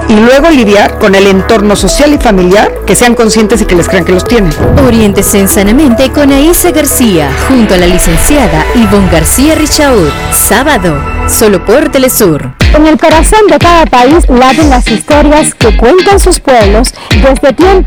y luego lidiar con el entorno social y familiar, que sean conscientes y que les crean que los tienen. Oriéntese en Sanamente con Aisa García, junto a la licenciada Ivonne García Richaud. Sábado, solo por Telesur. En el corazón de cada país laten las historias que cuentan sus pueblos desde tiempos